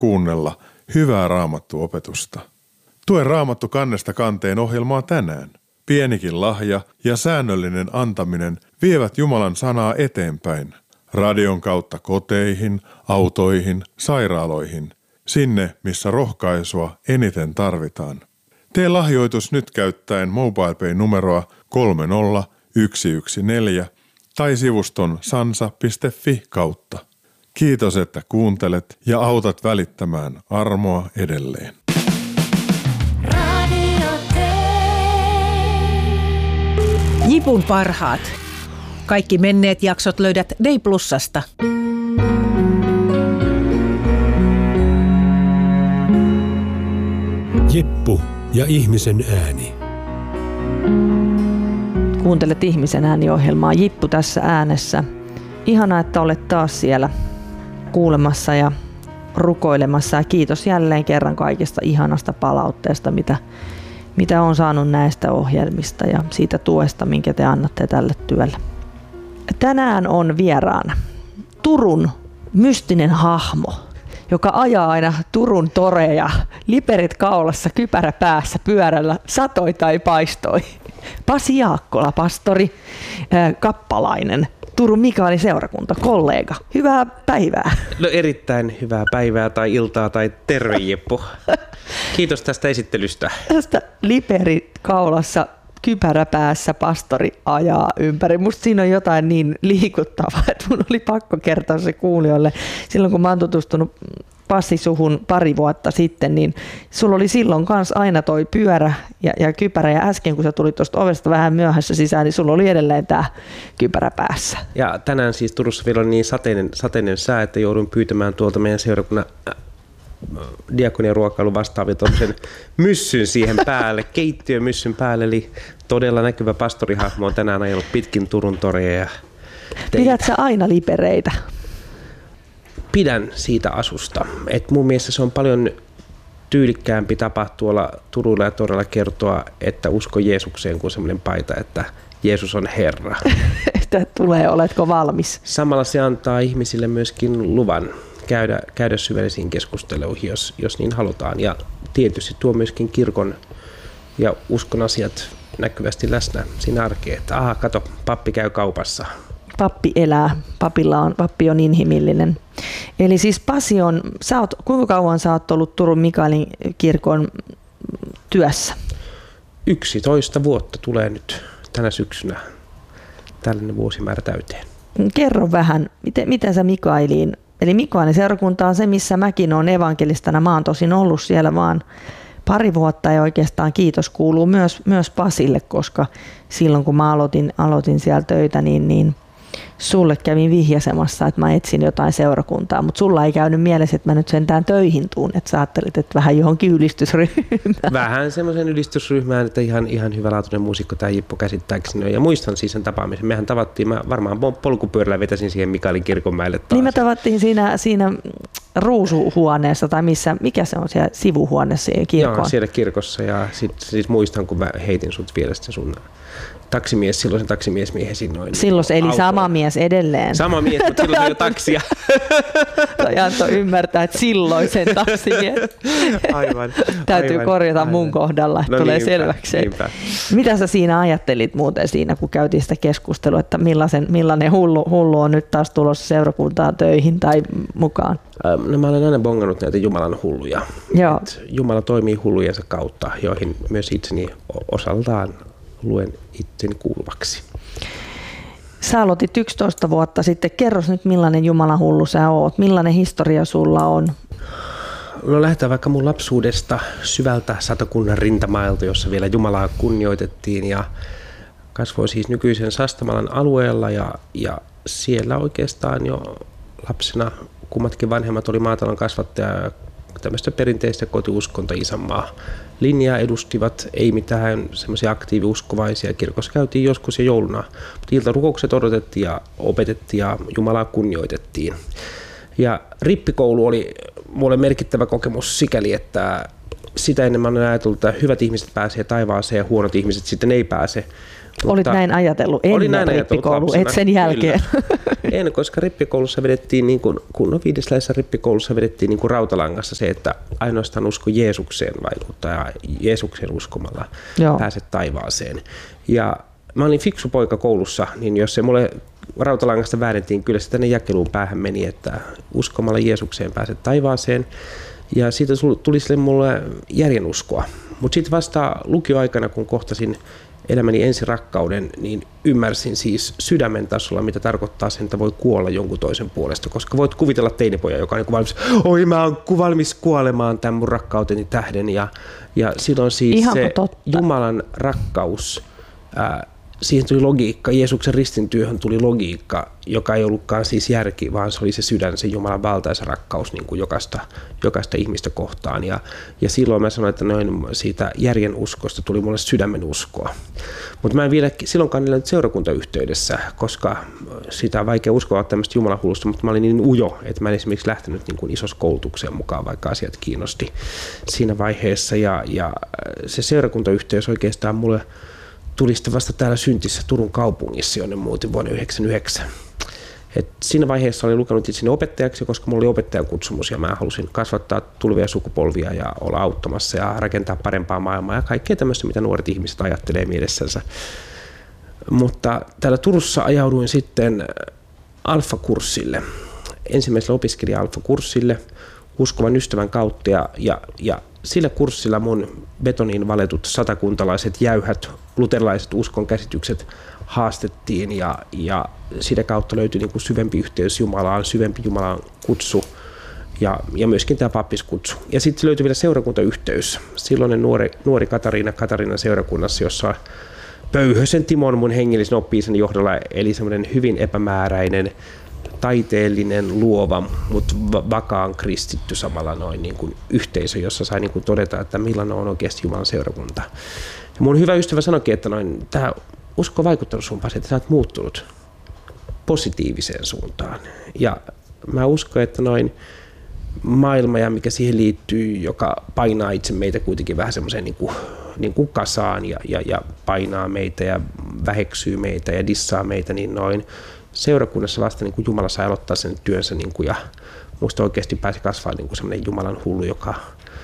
kuunnella hyvää Raamattu-opetusta. Tue Raamattu kannesta kanteen ohjelmaa tänään. Pienikin lahja ja säännöllinen antaminen vievät Jumalan sanaa eteenpäin. Radion kautta koteihin, autoihin, sairaaloihin. Sinne, missä rohkaisua eniten tarvitaan. Tee lahjoitus nyt käyttäen MobilePay-numeroa 30114 tai sivuston sansa.fi kautta. Kiitos, että kuuntelet ja autat välittämään armoa edelleen. Jipun parhaat. Kaikki menneet jaksot löydät Day Plusasta. Jippu ja ihmisen ääni. Kuuntelet Ihmisen ääni-ohjelmaa. Jippu tässä äänessä. Ihanaa, että olet taas siellä kuulemassa ja rukoilemassa. Ja kiitos jälleen kerran kaikesta ihanasta palautteesta, mitä olen saanut näistä ohjelmista ja siitä tuesta, minkä te annatte tälle työlle. Tänään on vieraana Turun mystinen hahmo, joka ajaa aina Turun toreja, liperit kaulassa, kypärä päässä, pyörällä, satoi tai paistoi. Pasi Jaakkola, pastori, kappalainen, Turun Mikaelin seurakunta, kollega. Hyvää päivää. No erittäin hyvää päivää tai iltaa tai terve Jeppo. Kiitos tästä esittelystä. Tästä liperit kaulassa, kypärä päässä, pastori ajaa ympäri. Musta siinä on jotain niin liikuttavaa, että mun oli pakko kertoa se kuulijoille. Silloin kun mä oon tutustunut Passi suhun pari vuotta sitten, niin sulla oli silloin kans aina toi pyörä ja kypärä. Ja äsken kun sä tulit tuosta ovesta vähän myöhässä sisään, niin sulla oli edelleen tää kypärä päässä. Ja tänään siis Turussa vielä on niin sateinen sää, että joudun pyytämään tuolta meidän seurakunnan diakonian ruokailun vastaavia tuollaisen myssyn siihen päälle, keittiömyssyn päälle. Eli todella näkyvä pastorihahmo on tänään ajellut pitkin Turun toreja. Pidät sä aina lipereitä? Pidän siitä asusta. Et mun mielestä se on paljon tyylikkäämpi tapa tuolla Turulla ja torilla kertoa, että usko Jeesukseen kuin semmoinen paita, että Jeesus on Herra. Että tulee, oletko valmis? Samalla se antaa ihmisille myöskin luvan käydä syvällisiin keskusteluihin, jos niin halutaan. Ja tietysti tuo myöskin kirkon ja uskon asiat näkyvästi läsnä siinä arkeen. Että kato, pappi käy kaupassa. Pappi elää, pappi on inhimillinen. Eli siis Pasi kuinka kauan sä oot ollut Turun Mikaelin kirkon työssä? 11 vuotta tulee nyt tänä syksynä tällainen vuosimäärä täyteen. Kerro vähän, miten sä Mikaeliin, eli Mikaelin seurakunta on se, missä mäkin olen evankelistana. Mä oon tosin ollut siellä vaan pari vuotta ja oikeastaan kiitos kuuluu myös Pasille, koska silloin kun mä aloitin siellä töitä, niin sulle kävin vihjaisemassa, että mä etsin jotain seurakuntaa, mutta sulla ei käynyt mielessä, että mä nyt sentään töihin tuun, että sä ajattelit, että vähän johonkin ylistysryhmään. Vähän semmoisen ylistysryhmään, että ihan hyvälaatuinen muusikko tämä Jippo käsittääkseni. Ja muistan siis sen tapaamisen. Mehän tavattiin, mä varmaan polkupyörällä vetäsin siihen Mikaelin kirkonmäelle taas. Niin me tavattiin siinä ruusuhuoneessa tai mikä se on siellä sivuhuoneessa kirkon? Joo, siellä kirkossa ja siis muistan, kun mä heitin sut vierestä sun silloisen taksimiesmiehen sinnoin. Silloin eli autoon. Sama mies edelleen. Sama mies, mutta silloin jo taksia. Toi antoi ymmärtää, että silloisen taksimies. Aivan. Täytyy korjata mun kohdalla, että tulee selväksi. Niinpä. Mitä sä siinä ajattelit muuten siinä, kun käytiin sitä keskustelua, että millainen hullu on nyt taas tulossa seurakuntaan töihin tai mukaan? No mä olen aina bongannut näitä Jumalan hulluja. Joo. Jumala toimii hullujensa kautta, joihin myös itseni osaltaan luen itseni kuuluvaksi. Sä aloitit 11 vuotta sitten. Kerros nyt, millainen Jumalan hullu sä oot. Millainen historia sulla on? No lähdetään vaikka mun lapsuudesta syvältä Satakunnan rintamailta, jossa vielä Jumalaa kunnioitettiin ja kasvoin siis nykyisen Sastamalan alueella ja siellä oikeastaan jo lapsena kummatkin vanhemmat oli maatalon kasvattaja tämmöistä perinteistä kotiuskonto isänmaa linjaa edustivat, ei mitään semmoisia aktiiviuskovaisia. Kirkossa käytiin joskus ja jouluna, mutta iltarukoukset odotettiin ja opetettiin ja Jumalaa kunnioitettiin. Ja rippikoulu oli mulle merkittävä kokemus sikäli, että sitä ennen mä olen ajatellut, että hyvät ihmiset pääsee taivaaseen ja huonot ihmiset sitten ei pääse. Olit näin ajatellut ennen rippikoulua, et sen jälkeen? En, koska rippikoulussa vedettiin, niin kun viidesläisessä rippikoulussa vedettiin niin kuin rautalangassa se, että ainoastaan usko Jeesukseen vaikuttaa ja Jeesuksen uskomalla pääset taivaaseen. Ja mä olin fiksu poika koulussa, niin jos se mulle rautalangasta väännettiin, kyllä se tänne jakeluun päähän meni, että uskomalla Jeesukseen pääset taivaaseen. Ja siitä tuli sille mulle järjenuskoa. Mutta sitten vasta lukioaikana, kun kohtasin elämäni ensirakkauden, niin ymmärsin siis sydämen tasolla, mitä tarkoittaa sen, että voi kuolla jonkun toisen puolesta. Koska voit kuvitella teinipoja, joka on niin valmis, mä oon valmis kuolemaan tämän mun rakkauteni tähden. Ja silloin siis ihan se totta. Jumalan rakkaus, siihen tuli logiikka, Jeesuksen ristintyöhön tuli logiikka, joka ei ollutkaan siis järki, vaan se oli se sydän, se Jumalan valtaisa rakkaus niin kuin jokaista ihmistä kohtaan. Ja silloin mä sanoin, että noin siitä järjen uskosta tuli mulle sydämen uskoa. Mutta mä en vielä silloinkaan elänyt seurakuntayhteydessä, koska sitä on vaikea uskoa tämmöistä jumalahullusta, mutta mä olin niin ujo, että mä en esimerkiksi lähtenyt niin kuin isossa koulutukseen mukaan, vaikka asiat kiinnosti siinä vaiheessa. Ja se seurakuntayhteys oikeastaan mulle tuli sitten vasta täällä syntissä Turun kaupungissa, jonne muutin vuonna 1999. Siinä vaiheessa olin lukenut itseni opettajaksi, koska minulla oli opettajan kutsumus ja mä halusin kasvattaa tulevia sukupolvia ja olla auttamassa ja rakentaa parempaa maailmaa ja kaikkea tämmöistä, mitä nuoret ihmiset ajattelee mielessänsä. Mutta täällä Turussa ajauduin sitten alfakurssille, ensimmäisellä opiskelija-alfakurssille uskovan ystävän kautta ja sillä kurssilla mun betoniin valetut satakuntalaiset jäyhät luterilaiset uskon käsitykset haastettiin ja sitä kautta löytyi niin kuin syvempi yhteys Jumalaan, syvempi Jumalan kutsu ja myöskin tämä pappiskutsu. Ja sitten löytyi vielä seurakuntayhteys. Silloinen nuori Katariina seurakunnassa, jossa Pöyhösen Timon mun hengellisen oppi-isäni johdolla eli semmoinen hyvin epämääräinen, taiteellinen, luova, mutta vakaan kristitty samalla noin niin kuin yhteisö, jossa sai niin kuin todeta, että millainen on oikeasti Jumalan seurakunta. Ja mun hyvä ystävä sanoikin, että tämä usko on vaikuttanut sun päässä, että sä oot muuttunut positiiviseen suuntaan. Ja mä uskon, että maailma ja mikä siihen liittyy, joka painaa itse meitä kuitenkin vähän semmoiseen niin kuin kasaan ja painaa meitä ja väheksyy meitä ja dissaa meitä, niin seurakunnassa vasta niin kuin Jumala sai aloittaa sen työnsä niin kuin, ja musta oikeasti pääsi kasvaa niin kuin semmoinen Jumalan hullu, joka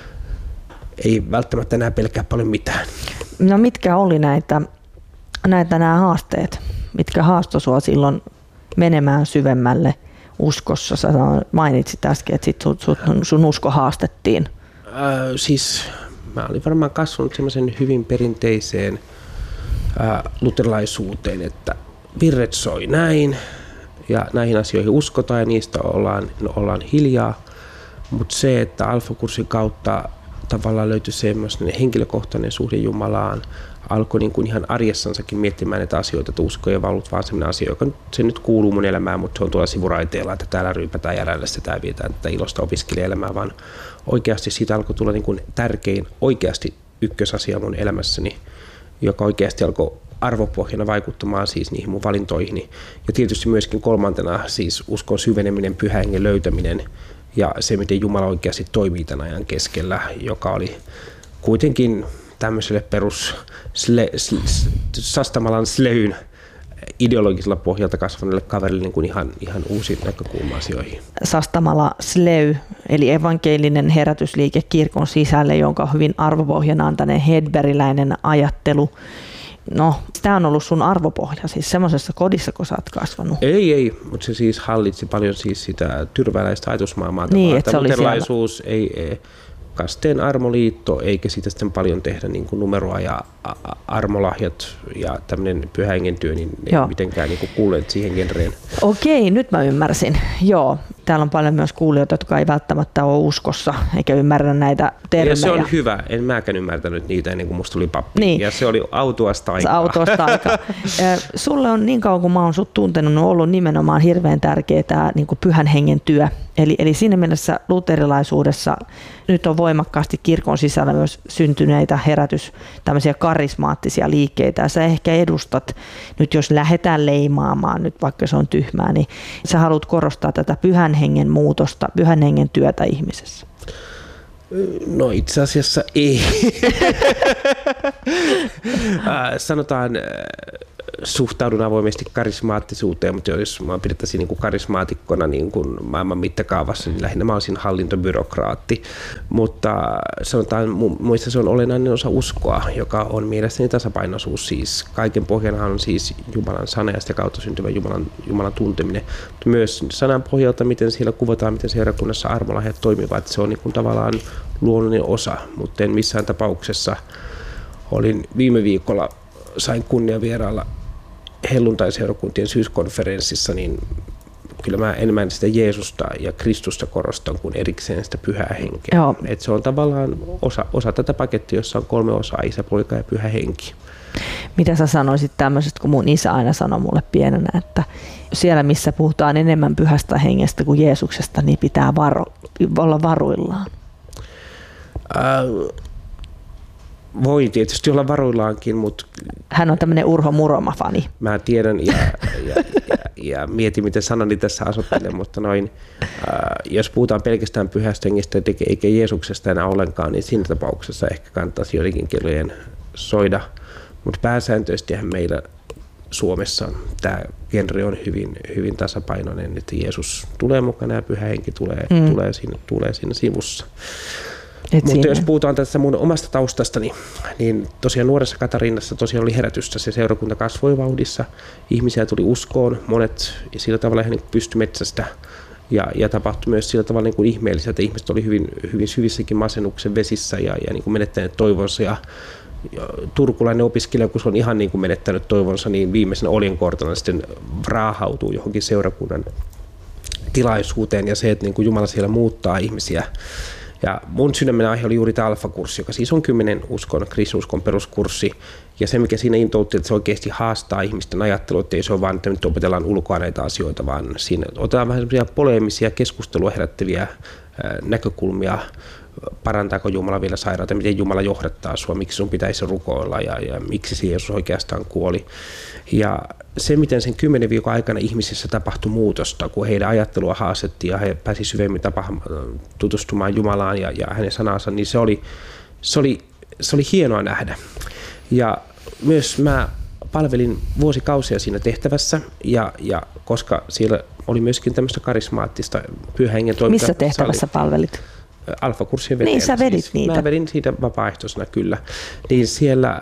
ei välttämättä enää pelkää paljon mitään. No mitkä oli näitä nämä haasteet, mitkä haastoi sua silloin menemään syvemmälle uskossa? Sä mainitsit äsken, että sun usko haastettiin. Siis mä olin varmaan kasvanut semmoisen hyvin perinteiseen luterilaisuuteen, että virret soi näin ja näihin asioihin uskotaan ja niistä ollaan hiljaa, mutta se, että alfakurssin kautta tavallaan löytyi semmoinen henkilökohtainen suhde Jumalaan, alkoi niin kuin ihan arjessansakin miettimään näitä asioita, että usko ei ollut vaan semmoinen asia, joka se nyt kuuluu mun elämään, mutta se on tuolla sivuraiteella, että täällä ryypätään ja rällästetään ja vietään tätä ilosta opiskelijaelämää, vaan oikeasti siitä alkoi tulla niin kuin tärkein oikeasti ykkösasia mun elämässäni, joka oikeasti alkoi arvopohjana vaikuttamaan siis niihin mun valintoihini. Ja tietysti myöskin kolmantena siis uskon syveneminen, pyhän hengen löytäminen ja se, miten Jumala oikeasti toimii tämän ajan keskellä, joka oli kuitenkin tämmöiselle perus Sastamalan Sleyn ideologisella pohjalta kasvaneelle kaverille niin kuin ihan uusi näkökulma asioihin. Sastamala Sley, eli evankelinen herätysliike kirkon sisälle, jonka hyvin arvopohjana on tämmöinen hedberiläinen ajattelu. No, tämä on ollut sun arvopohja, siis semmoisessa kodissa, kun sä oot kasvanut. Ei, mutta se siis hallitsi paljon siis sitä tyrväläistä ajatusmaailmaa. Niin, että se oli luterilaisuus, ei kasteen armoliitto, eikä siitä sitten paljon tehdä niin kuin numeroa ja armolahjat ja tämmöinen pyhän hengen työ, niin ei mitenkään niin kuin kuulleet siihen genreen. Okei, nyt mä ymmärsin. Joo, täällä on paljon myös kuulijoita, jotka ei välttämättä ole uskossa eikä ymmärrä näitä termejä. Ja se on hyvä, en mäkään ymmärtänyt niitä ennen kuin musta tuli pappi. Niin. Ja se oli autuasta aikaa. Sulle on niin kauan kuin mä oon sut tuntenut, on ollut nimenomaan hirveän tärkeää tämä niin kuin pyhän hengen työ. Eli siinä mielessä luterilaisuudessa nyt on voimakkaasti kirkon sisällä myös syntyneitä tämmöisiä karismaattisia liikkeitä. Ja sä ehkä edustat, nyt jos lähdetään leimaamaan, nyt vaikka se on tyhmää, niin sä haluat korostaa tätä pyhän hengen muutosta, pyhän hengen työtä ihmisessä. No itse asiassa ei. Sanotaan, suhtaudun avoimesti karismaattisuuteen, mutta jos mä pidettäisiin niin kuin karismaatikkona niin kuin maailman mittakaavassa, niin lähinnä mä olisin hallintobyrokraatti. Mutta sanotaan, muista se on olennainen osa uskoa, joka on mielestäni tasapainoisuus. Siis kaiken pohjana on siis Jumalan sana ja sitä kautta syntyvä Jumalan tunteminen. Mutta myös sanan pohjalta, miten siellä kuvataan, miten seurakunnassa armolahjat toimivat, se on niin kuin tavallaan luonnollinen osa, mutta en missään tapauksessa. Olin viime viikolla, sain kunnia vierailla helluntai-seurakuntien syyskonferenssissa, niin kyllä mä enemmän sitä Jeesusta ja Kristusta korostan kuin erikseen sitä pyhää henkeä. Et se on tavallaan osa tätä pakettia, jossa on 3 osaa, Isä, Poika ja Pyhä Henki. Mitä sä sanoisit tämmöisestä, kun mun isä aina sanoi mulle pienenä, että siellä missä puhutaan enemmän pyhästä hengestä kuin Jeesuksesta, niin pitää olla varuillaan? Voi tietysti olla varuillaankin, mutta... Hän on tämmöinen Urho Muroma-fani. Mä tiedän ja mietin, miten sanani tässä asottelen, mutta jos puhutaan pelkästään pyhästä hengestä eikä Jeesuksesta enää ollenkaan, niin siinä tapauksessa ehkä kannattaisi joidenkin kellojen soida. Mutta pääsääntöisestihän meillä Suomessa tämä genre on hyvin tasapainoinen, että Jeesus tulee mukana ja Pyhä Henki tulee siinä sivussa. Mutta jos puhutaan tässä mun omasta taustastani, niin tosiaan nuoressa Katariinassa tosiaan oli herätystä, se seurakunta kasvoi vauhdissa, ihmisiä tuli uskoon, monet ja sillä tavalla ihan niin pystyi metsästä ja tapahtui myös sillä tavalla niin kuin ihmeellisiä, että ihmiset oli hyvin syvissäkin masennuksen vesissä ja niin kuin menettäneet toivonsa ja turkulainen opiskelija, kun se on ihan niin kuin menettänyt toivonsa, niin viimeisenä oljenkortana sitten raahautuu johonkin seurakunnan tilaisuuteen ja se, että niin kuin Jumala siellä muuttaa ihmisiä. Ja mun sydämen aihe oli juuri tämä Alfa-kurssi, joka siis on 10 kristinuskon peruskurssi. Ja se, mikä siinä intoutti, että se oikeasti haastaa ihmisten ajattelua, että ei se ole vain, että nyt opetellaan ulkoa näitä asioita, vaan siinä otetaan vähän semmoisia poleemisia keskustelua herättäviä näkökulmia. Parantaako Jumala vielä sairautta, miten Jumala johdattaa sua, miksi sun pitäisi rukoilla ja miksi se Jeesus oikeastaan kuoli. Ja se, miten sen 10 viikon aikana ihmisissä tapahtui muutosta, kun heidän ajattelua haastettiin ja he pääsi syvemmin tutustumaan Jumalaan ja hänen sanansa, niin se oli hienoa nähdä. Ja myös mä palvelin vuosikausia siinä tehtävässä ja koska siellä oli myöskin tämmöistä karismaattista Pyhän Hengen toimintaa. Missä tehtävässä palvelit? Alfa-kurssien vetäjänä. Niin, sä vedit siis niitä. Mä vedin siitä vapaaehtoisena kyllä. Niin siellä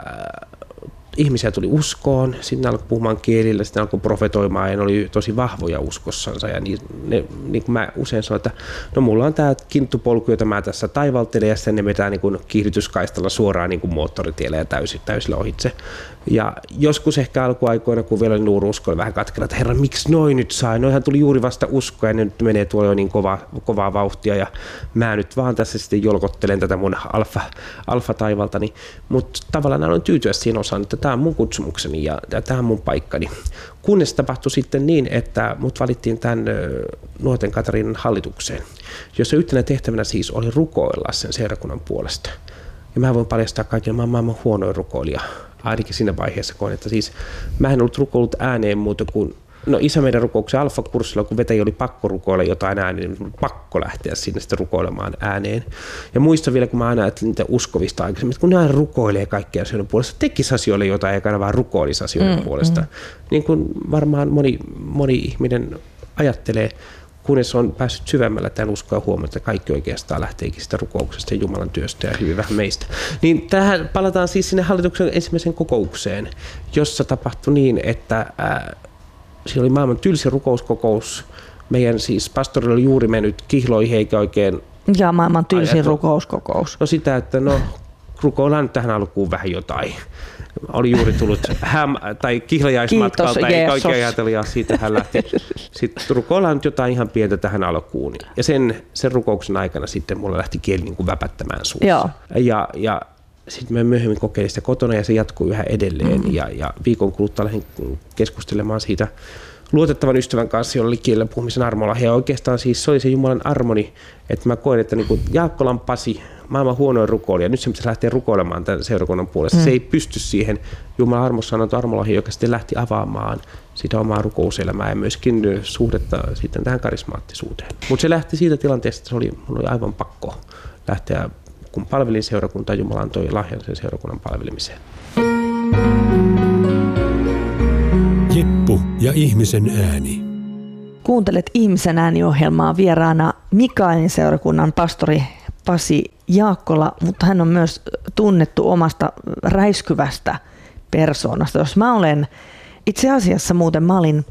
ihmisiä tuli uskoon, sitten alkoi puhumaan kielillä, sitten alkoi profetoimaan ja ne oli tosi vahvoja uskossansa. Ja niin kuin mä usein sanon, että no mulla on tää kinttupolku, jota mä tässä taivaltelen ja sitten ne vetää niin kuin kiihdytyskaistalla suoraan niin kuin moottoritiellä ja täysillä ohitse. Ja joskus ehkä alkuaikoina, kun vielä nuoruusko oli vähän katkella, että herra, miksi noin nyt sai? Noihan tuli juuri vasta uskoa ja ne nyt menee tuolla jo niin kovaa vauhtia ja mä nyt vaan tässä sitten jolkottelen tätä mun alfa-taivaltani. Mutta tavallaan aloin tyytyä siihen osaan, että tämä on mun kutsumukseni ja tämä on mun paikkani. Kunnes tapahtui sitten niin, että mut valittiin tämän Nuorten Katariinan hallitukseen, jossa yhtenä tehtävänä siis oli rukoilla sen seurakunnan puolesta. Ja mä voin paljastaa kaikille, mä oon maailman huonoin rukoilija. Ainakin siinä vaiheessa koin, että siis mä en ollut rukoillut ääneen muuta kuin isä meidän rukouksen Alfa-kurssilla, kun vetäjä oli pakko rukoilla jotain ääneen, niin pakko lähteä sinne sitten rukoilemaan ääneen. Ja muistan vielä, kun mä aina ajattelin niitä uskovista aikaisemmin, että kun ne aina rukoilee kaikkea asioiden puolesta, tekisi asioille jotain, eikä aina vaan rukoilisi asioiden puolesta. Niin kuin varmaan moni ihminen ajattelee, kunnes on päässyt syvemmällä tämän uskoa huomioon, että kaikki oikeastaan lähteekin sitä rukouksesta ja Jumalan työstä ja hyvin vähän meistä. Niin tähän palataan siis sinne hallituksen ensimmäiseen kokoukseen, jossa tapahtui niin, että siinä oli maailman tylsin rukouskokous. Meidän siis pastori oli juuri mennyt kihloihin eikä oikein... Ja maailman tylsin rukouskokous. No sitä, että rukoillaan nyt tähän alkuun vähän jotain. Oli juuri tullut tai kihlajaismatkalta, ei oikein ajatella, ja siitä hän lähti. Sitten rukoillaan nyt jotain ihan pientä tähän alkuun. Ja sen rukouksen aikana sitten mulla lähti kieli niin kuin väpättämään suussa. Ja sitten mä myöhemmin kokeilin sitä kotona ja se jatkuu yhä edelleen. Ja viikon kuluttua lähdin keskustelemaan siitä luotettavan ystävän kanssa, jolla oli kielellä puhumisen armolahja. Ja oikeastaan siis se oli se Jumalan armoni, että mä koen, että niin kuin Jaakkolan Pasi, maailman huonoin rukoilija, nyt se pitäisi lähteä rukoilemaan tämän seurakunnan puolesta. Se ei pysty siihen Jumalan armossa annettu armolahja, joka sitten lähti avaamaan sitä omaa rukouselämää ja myöskin suhdetta sitten tähän karismaattisuuteen. Mutta se lähti siitä tilanteesta, että mulla oli aivan pakko lähteä, kun palvelin seurakuntaa, Jumala antoi lahjan sen seurakunnan palvelemiseen. Jippu ja ihmisen ääni. Kuuntelet Ihmisen ääni-ohjelmaa, vieraana Mikaelin seurakunnan pastori Pasi Jaakkola, mutta hän on myös tunnettu omasta räiskyvästä persoonasta. Jos mä olen, itse asiassa muuten mä olin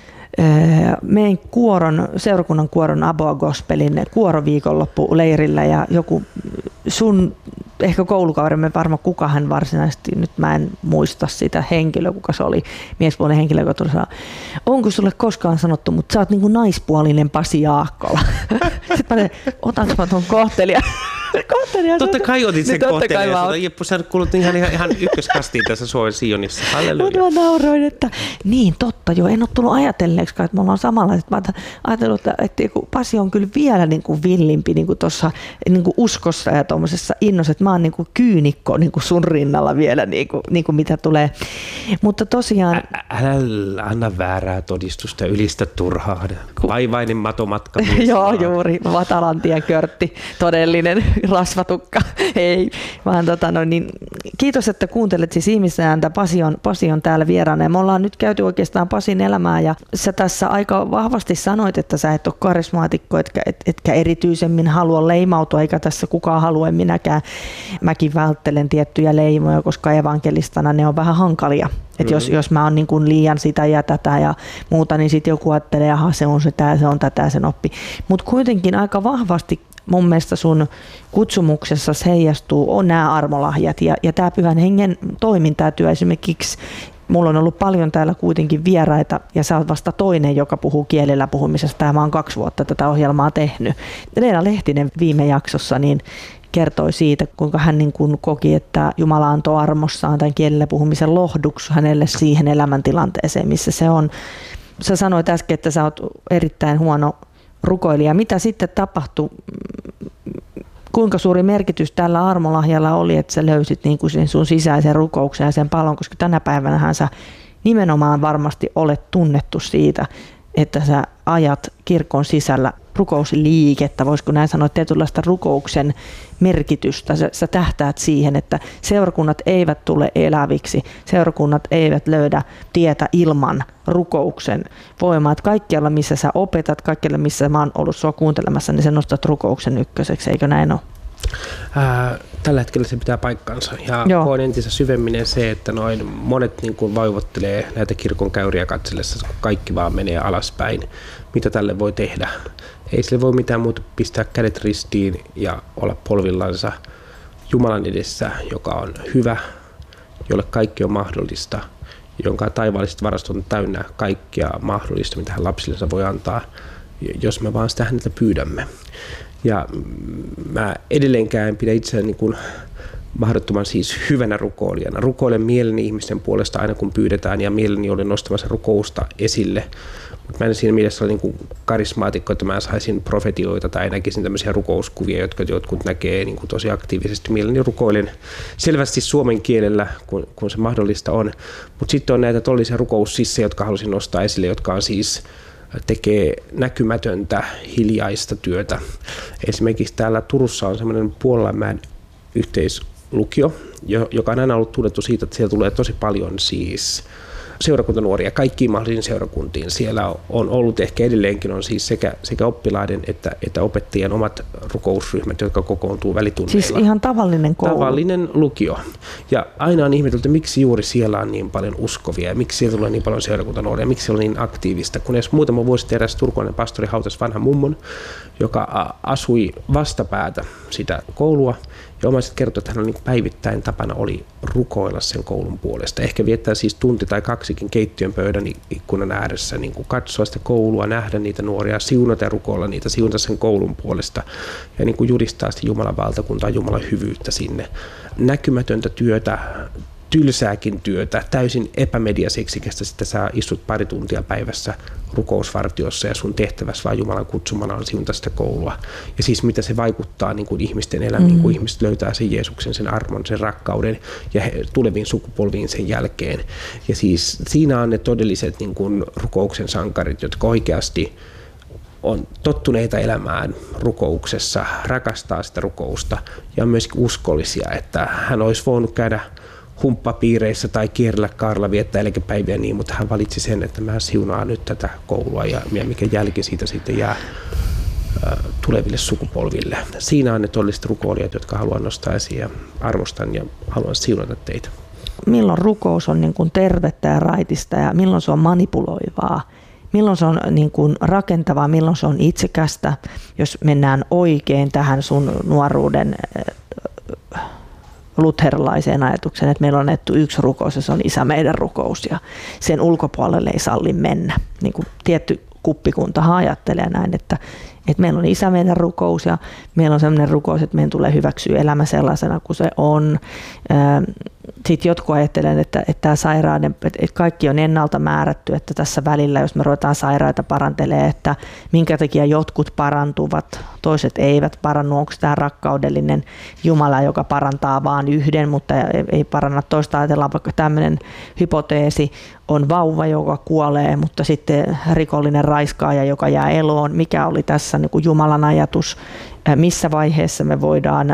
meidän seurakunnan kuoron Aboa Gospelin kuoroviikonloppuleirillä ja joku sun ehkä koulukaverimme, varmaan kuka hän varsinaisesti, nyt mä en muista sitä henkilöä, kuka se oli, miespuolinen henkilö, joka tuli sanoa, onko sulle koskaan sanottu, mutta sä oot niin kuin naispuolinen Pasi Jaakkola. Sitten mä otanko mä tuon kohtelijan. Totta kai otit sen kohtelijan. Jeppu, sä kuulut ihan ykköskastiin tässä Suomen Sionissa. Halleluja. Mä nauroin, että niin totta jo, en ole tullut ajatelleeksi, että me ollaan samanlaiset. Mä ajatellut, että Pasi on kyllä vielä niin kuin villimpi niin kuin tuossa niin kuin uskossa ja tuommoisessa innossa, että mä oon niin kuin kyynikko niin kuin sun rinnalla vielä, niin kuin mitä tulee. Mutta tosiaan... Älä anna väärää todistusta ja ylistä turhaa. Vaivainen matomatka. Joo, juuri. Vatalantien körtti, todellinen rasvatukka. Ei, vaan niin, kiitos, että kuuntelet siis ihmisen ääntä. Pasi on täällä vieraana ja me ollaan nyt käyty oikeastaan Pasin elämää ja sä tässä aika vahvasti sanoit, että sä et ole karismaatikko, etkä erityisemmin halua leimautua, eikä tässä kukaan halua, minäkään. Mäkin välttelen tiettyjä leimoja, koska evankelistana ne on vähän hankalia. Että jos mä oon niin kuin liian sitä ja tätä ja muuta, niin sitten joku ajattelee, että se on sitä ja se on tätä ja sen oppi. Mutta kuitenkin aika vahvasti mun mielestä sun kutsumuksessa heijastuu on nämä armolahjat ja tämä Pyhän Hengen toiminta ja työ esimerkiksi. Mulla on ollut paljon täällä kuitenkin vieraita ja sä oot vasta toinen, joka puhuu kielellä puhumisesta ja mä oon 2 vuotta tätä ohjelmaa tehnyt. Leena Lehtinen viime jaksossa niin kertoi siitä, kuinka hän niin kuin koki, että Jumala antoi armossaan tämän kielellä puhumisen lohduksi hänelle siihen elämäntilanteeseen, missä se on. Sä sanoit äsken, että sä oot erittäin huono rukoilija. Mitä sitten tapahtui? Kuinka suuri merkitys tällä armolahjalla oli, että sä löysit niin kuin sen sun sisäisen rukouksen ja sen palon, koska tänä päivänähän sä nimenomaan varmasti olet tunnettu siitä, että sä ajat kirkon sisällä rukousliikettä, voisiko näin sanoa, tietynlaista rukouksen merkitystä. Sä tähtäät siihen, että seurakunnat eivät tule eläviksi, seurakunnat eivät löydä tietä ilman rukouksen voimaa. Että kaikkialla, missä sä opetat, kaikkialla, missä mä oon ollut sua kuuntelemassa, niin sä nostat rukouksen ykköseksi, eikö näin ole? Tällä hetkellä se pitää paikkansa ja koen entistä syvemminen se, että noin monet niin kuin vaivottelee näitä kirkon käyriä katsellessa, kun kaikki vaan menee alaspäin. Mitä tälle voi tehdä? Ei sille voi mitään muuta pistää kädet ristiin ja olla polvillansa Jumalan edessä, joka on hyvä, jolle kaikki on mahdollista, jonka taivaalliset varastot on täynnä kaikkia mahdollista, mitä hän lapsillensa voi antaa, jos me vaan sitä häneltä pyydämme. Ja mä edelleenkään en pidä itseäni niin kuin mahdottoman siis hyvänä rukoilijana. Rukoilen mieleni ihmisten puolesta aina kun pyydetään ja mieleni olen nostamassa rukousta esille. Mutta mä en siinä mielessä ole niin kuin karismaatikko, että mä saisin profetioita tai näkisin tämmöisiä rukouskuvia, jotka jotkut näkee niin kuin tosi aktiivisesti. Mieleni rukoilen selvästi suomen kielellä, kun se mahdollista on. Mutta sitten on näitä todellisia rukoussissejä, jotka halusin nostaa esille, jotka on siis tekee näkymätöntä, hiljaista työtä. Esimerkiksi täällä Turussa on semmoinen Puolanmäen yhteislukio, joka on aina ollut tunnettu siitä, että siellä tulee tosi paljon siis seurakuntanuoria kaikkiin mahdollisiin seurakuntiin. Siellä on ollut, ehkä edelleenkin on siis sekä oppilaiden että opettajien omat rukousryhmät, jotka kokoontuu välitunneilla. Siis ihan tavallinen koulu. Tavallinen lukio. Ja aina on ihmetelty, että miksi juuri siellä on niin paljon uskovia ja miksi siellä tulee niin paljon seurakuntanuoria, miksi siellä on niin aktiivista. Kun edes muutama vuosi sitten eräs turkulainen pastori hautasi vanhan mummon, joka asui vastapäätä sitä koulua. Ja omaiset kertoi, että hän oli päivittäin tapana oli rukoilla sen koulun puolesta. Ehkä viettää siis tunti tai 2 keittiön pöydän ikkunan ääressä, niin kuin katsoa sitä koulua, nähdä niitä nuoria, siunata ja rukoilla niitä, siunata sen koulun puolesta ja niin kuin julistaa sitä Jumalan valtakuntaa, Jumalan hyvyyttä sinne. Näkymätöntä työtä, tylsääkin työtä, täysin epämediaseksikästä, sitten sä istut 2 tuntia päivässä rukousvartiossa ja sun tehtävässä vaan Jumalan kutsumana on siunata sitä koulua. Ja siis mitä se vaikuttaa niin kuin ihmisten elämiin, kun ihmiset löytää sen Jeesuksen, sen armon, sen rakkauden ja tuleviin sukupolviin sen jälkeen. Ja siis siinä on ne todelliset niin kuin rukouksen sankarit, jotka oikeasti on tottuneita elämään rukouksessa, rakastaa sitä rukousta ja on myöskin uskollisia, että hän olisi voinut käydä humppapiireissä tai kierrellä kaarella viettää eläkepäiviä niin, mutta hän valitsi sen, että mä siunaan nyt tätä koulua ja mikä jälki siitä sitten jää tuleville sukupolville. Siinä on ne todelliset rukoilijat, jotka haluan nostaa esiin ja arvostan ja haluan siunata teitä. Milloin rukous on niin kuin tervettä ja raitista ja milloin se on manipuloivaa? Milloin se on niin kuin rakentavaa, milloin se on itsekästä, jos mennään oikein tähän sun nuoruuden luterilaiseen ajatukseen, että meillä on annettu yksi rukous ja se on Isä meidän rukous ja sen ulkopuolelle ei salli mennä. Niin kuin tietty kuppikuntahan ajattelee näin, että meillä on Isä meidän rukous ja meillä on sellainen rukous, että meidän tulee hyväksyä elämä sellaisena kuin se on. Sitten jotkut ajattelevat, että tämä sairauden, että kaikki on ennalta määrätty, että tässä välillä, jos me ruvetaan sairaita parantelemaan, että minkä takia jotkut parantuvat, toiset eivät parannu. Onko tämä rakkaudellinen Jumala, joka parantaa vain yhden, mutta ei paranna toista. Ajatellaan vaikka tämmöinen hypoteesi, on vauva, joka kuolee, mutta sitten rikollinen raiskaaja, joka jää eloon. Mikä oli tässä niin kuin Jumalan ajatus? Missä vaiheessa me voidaan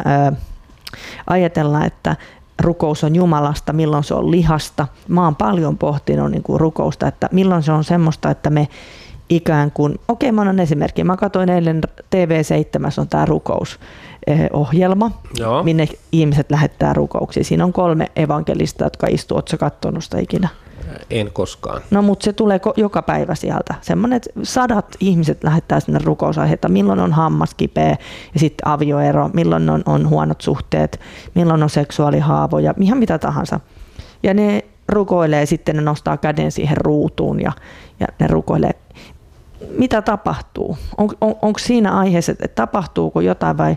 ajatella, että rukous on Jumalasta, milloin se on lihasta. Mä oon paljon pohtinut niin kuin rukousta, että milloin se on semmoista, että me ikään kuin, mä annan esimerkki. Mä katsoin eilen TV7 on tämä rukousohjelma, minne ihmiset lähettää rukouksia. Siinä on 3 evankelista, jotka istuu. Ootko sä katsonut sitä ikinä? En koskaan. No mutta se tulee joka päivä sieltä. Semmoinen, että 100 ihmiset lähettää sinne rukousaiheita. Milloin on hammas kipeä ja sitten avioero, milloin on huonot suhteet, milloin on seksuaalihaavoja, ihan mitä tahansa. Ja ne rukoilee sitten, ne nostaa käden siihen ruutuun ja ne rukoilee. Mitä tapahtuu? Onko siinä aiheessa, että tapahtuuko jotain vai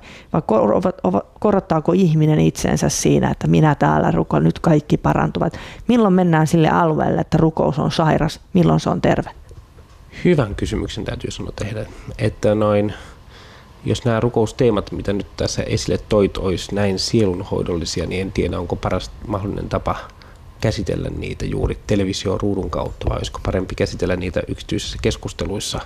korottaako ihminen itsensä siinä, että minä täällä rukoilen, nyt kaikki parantuvat? Milloin mennään sille alueelle, että rukous on sairas, milloin se on terve? Hyvän kysymyksen täytyy sanoa tehdä, että jos nämä rukousteemat, mitä nyt tässä esille toit, olisi näin sielunhoidollisia, niin en tiedä, onko paras mahdollinen tapa käsitellä niitä juuri televisioruudun kautta, vai olisiko parempi käsitellä niitä yksityisissä keskusteluissa.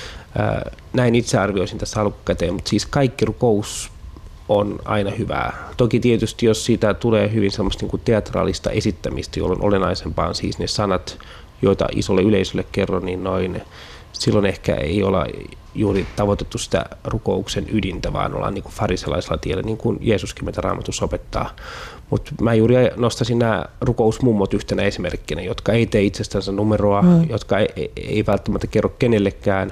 Näin itse arvioisin tässä alkukäteen, mutta siis kaikki rukous on aina hyvää. Toki tietysti, jos siitä tulee hyvin semmoista niin kuin teatraalista esittämistä, jolloin olennaisempaa on siis ne sanat, joita isolle yleisölle kerron, niin silloin ehkä ei olla juuri tavoitettu sitä rukouksen ydintä, vaan ollaan niin kuin fariselaisella tiellä, niin kuin Jeesuskin meitä Raamatussa opettaa. Mutta mä juuri nostaisin nämä rukousmummot yhtenä esimerkkinä, jotka ei tee itsestänsä numeroa, jotka ei välttämättä kerro kenellekään.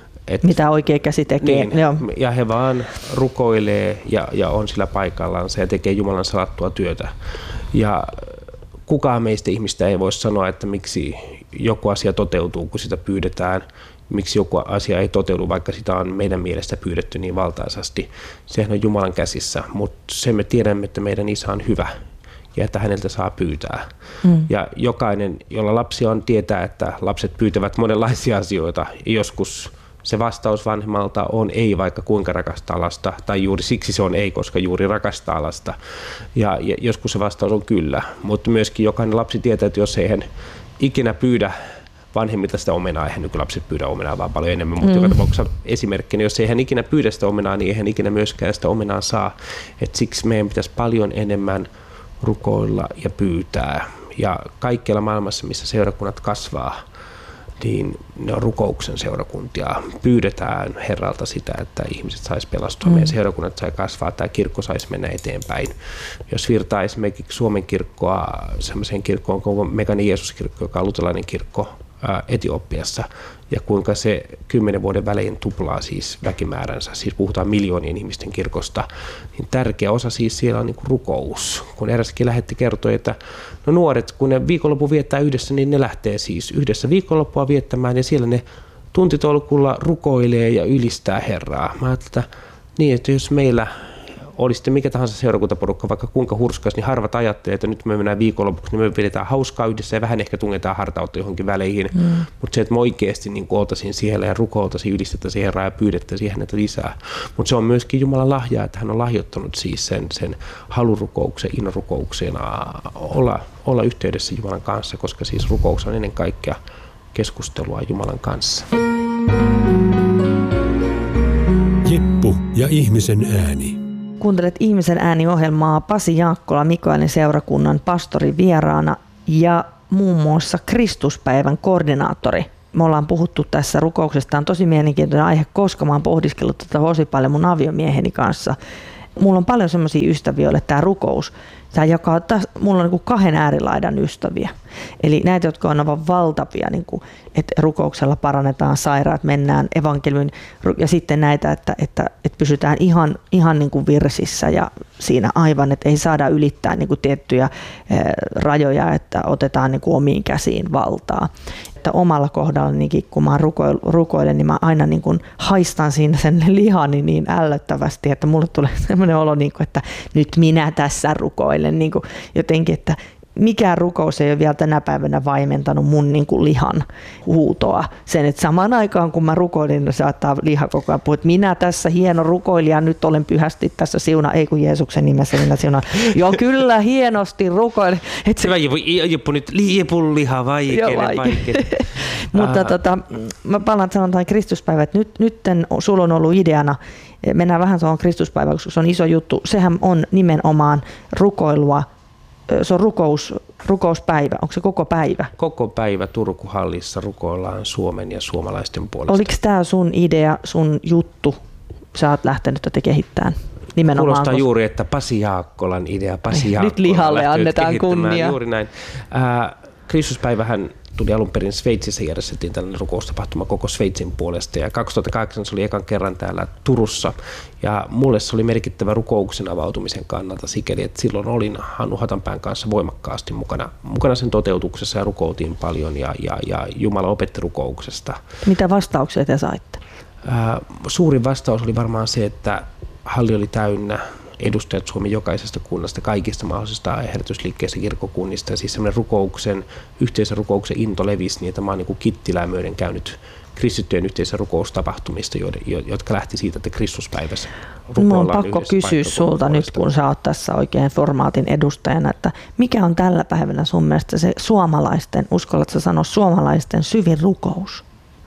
Mitä oikea käsi tekee. Niin, ja he vaan rukoilee ja on sillä paikallaan ja tekee Jumalan salattua työtä. Ja kukaan meistä ihmistä ei voi sanoa, että miksi joku asia toteutuu, kun sitä pyydetään. Miksi joku asia ei toteudu, vaikka sitä on meidän mielestä pyydetty niin valtaisasti. Sehän on Jumalan käsissä, mutta sen me tiedämme, että meidän Isä on hyvä ja että häneltä saa pyytää. Ja jokainen, jolla lapsia on, tietää, että lapset pyytävät monenlaisia asioita. Joskus se vastaus vanhemmalta on ei, vaikka kuinka rakastaa lasta, tai juuri siksi se on ei, koska juuri rakastaa lasta. Ja joskus se vastaus on kyllä, mutta myöskin jokainen lapsi tietää, että jos ei hän ikinä pyydä vanhemmilta sitä omenaa, eihän nykylapset pyydä omenaa vaan paljon enemmän, mutta joka tapauksessa esimerkkinä, jos ei hän ikinä pyydä sitä omenaa, niin ei hän ikinä myöskään sitä omenaa saa. Et siksi meidän pitäisi paljon enemmän rukoilla ja pyytää. Ja kaikkialla maailmassa, missä seurakunnat kasvaa, niin ne on rukouksen seurakuntia. Pyydetään Herralta sitä, että ihmiset saisi pelastua, meidän seurakunnat sai kasvaa, tämä kirkko saisi mennä eteenpäin. Jos virtaa esimerkiksi Suomen kirkkoa sellaiseen kirkkoon kuin Meganin Jeesuskirkko, joka on luterilainen kirkko Etiopiassa, ja kuinka se 10 vuoden välein tuplaa siis väkimääränsä, siis puhutaan miljoonien ihmisten kirkosta, niin tärkeä osa siis siellä on niin kuin rukous. Kun eräskin lähetti kertoi, että no nuoret, kun ne viikonloppu viettää yhdessä, niin ne lähtee siis yhdessä viikonloppua viettämään, ja siellä ne tuntitolkulla rukoilee ja ylistää Herraa. Mä ajattelin, että niin, että jos meillä olisi sitten mikä tahansa seurakuntaporukka, vaikka kuinka hurskas, niin harvat ajattelee, että nyt me mennään viikonlopuksi, niin me vedetään hauskaa yhdessä ja vähän ehkä tungetaan hartautta johonkin väleihin. Mutta se, että me oikeasti niin oltaisiin siellä ja rukoiltaisiin, ylistettäisiin Herraa ja pyydettäisiin häneltä lisää. Mutta se on myöskin Jumalan lahja, että hän on lahjoittanut siis sen halurukouksen, innorukouksen, olla yhteydessä Jumalan kanssa, koska siis rukous on ennen kaikkea keskustelua Jumalan kanssa. ja ihmisen ääni. Kuuntelet Ihmisen ääni-ohjelmaa Pasi Jaakkola, Mikaelin seurakunnan pastori vieraana ja muun muassa Kristuspäivän koordinaattori. Me ollaan puhuttu tässä rukouksesta, on tosi mielenkiintoinen aihe, koska mä oon pohdiskellut tätä tosi paljon mun aviomieheni kanssa. Mulla on paljon semmoisia ystäviä, joille tämä rukous, mulla on niin 2 äärilaidan ystäviä. Eli näitä, jotka on aivan valtavia, niin kuin, että rukouksella parannetaan sairaat, mennään evankeliumin, ja sitten näitä, että pysytään ihan niin kuin virsissä ja siinä aivan, että ei saada ylittää niin kuin tiettyjä rajoja, että otetaan niin kuin omiin käsiin valtaa. Että omalla kohdalla, kun mä rukoilen, niin mä aina niin kuin haistan siinä sen lihani niin ällöttävästi, että mulle tulee sellainen olo, niin kuin, että nyt minä tässä rukoilen. Niin kuin jotenkin, että mikään rukous ei ole vielä tänä päivänä vaimentanut mun niin kuin lihan huutoa. Sen, että samaan aikaan kun mä rukoilin, niin saattaa liha koko ajan puhua, että minä tässä hieno rukoilija, nyt olen pyhästi tässä siuna, ei kun Jeesuksen nimessä minä siunaan. Joo, kyllä hienosti rukoilin. Hyvä, Jippu, nyt liipun liha vaikea. Mutta mä palaan sanotaan Kristuspäivä, että nyt sulla on ollut ideana, mennään vähän tuohon Kristuspäivään, koska se on iso juttu. Sehän on nimenomaan rukoilua. Se on rukouspäivä. Onko se koko päivä? Koko päivä Turku-hallissa rukoillaan Suomen ja suomalaisten puolesta. Oliko tämä sun idea, sun juttu? Sä oot lähtenyt tätä kehittämään nimenomaan. Kuulostaa juuri, että Pasi Jaakkolan idea. Pasi Jaakkola nyt lihalle annetaan kunnia. Juuri näin. Kristuspäivähän tuli alun perin Sveitsissä, järjestettiin tällainen rukoustapahtuma koko Sveitsin puolesta ja 2008 se oli ekan kerran täällä Turussa ja mulle se oli merkittävä rukouksen avautumisen kannalta sikäli, että silloin olin Hannu Hatanpään kanssa voimakkaasti mukana sen toteutuksessa ja rukoiltiin paljon ja Jumala opetti rukouksesta. Mitä vastauksia te saitte? Suurin vastaus oli varmaan se, että halli oli täynnä edustajat Suomen jokaisesta kunnasta, kaikista mahdollisista herätysliikkeistä, kirkkokunnista. Ja siis semmoinen yhteisen rukouksen into levisi, niin että mä oon niin Kittilää myöden käynyt kristittyjen yhteisen rukoustapahtumista, jotka lähti siitä, että Kristuspäivässä rukoillaan. Mun on pakko kysyä sulta nyt, kun sä oot tässä oikein formaatin edustajana, että mikä on tällä päivänä sun mielestä se suomalaisten, uskallatko sanoa suomalaisten syvin rukous?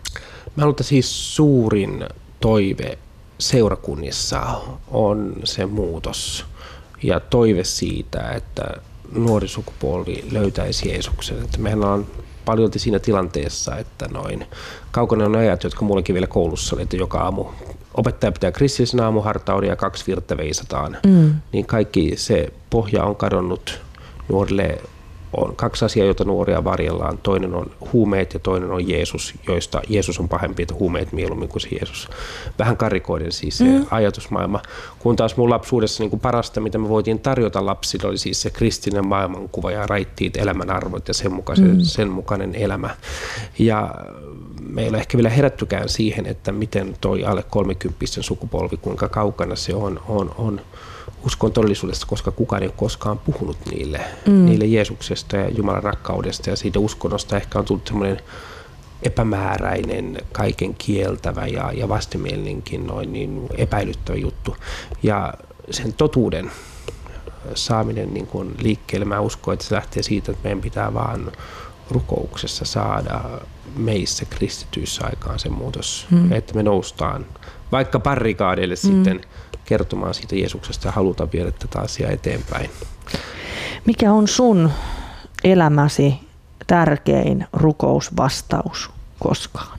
Mä haluan, siis suurin toive seurakunnissa on se muutos ja toive siitä, että nuori sukupolvi löytäisi Jeesuksen. Että mehän on paljolti siinä tilanteessa, että noin kaukana on ajat, jotka mullakin vielä koulussa oli, että joka aamu opettaja pitää kristillisen aamuhartauden ja 2 virttä veisataan. Niin kaikki se pohja on kadonnut. Nuorille on 2 asiaa, joita nuoria varjellaan. Toinen on huumeet ja toinen on Jeesus, joista Jeesus on pahempi, että huumeet mieluummin kuin se Jeesus. Vähän karikoiden siis se ajatusmaailma. Kun taas mun lapsuudessa niin kuin parasta, mitä me voitiin tarjota lapsille, oli siis se kristillinen maailmankuva ja raittiit elämänarvot ja sen mukainen elämä. Ja me ei ole ehkä vielä herättykään siihen, että miten toi alle 30 sukupolvi, kuinka kaukana se on uskon todellisuudesta, koska kukaan ei ole koskaan puhunut niille Jeesuksesta ja Jumalan rakkaudesta ja siitä uskonnosta. Ehkä on tullut semmoinen epämääräinen, kaiken kieltävä ja vastenmielinenkin niin epäilyttävä juttu. Ja sen totuuden saaminen niin kuin liikkeelle, mä uskon, että se lähtee siitä, että meidän pitää vaan rukouksessa saada meissä kristityissä aikaan se muutos, että me noustaan vaikka barrikaadeille sitten kertomaan siitä Jeesuksesta ja halutaan viedä tätä asiaa eteenpäin. Mikä on sun elämäsi tärkein rukousvastaus koskaan?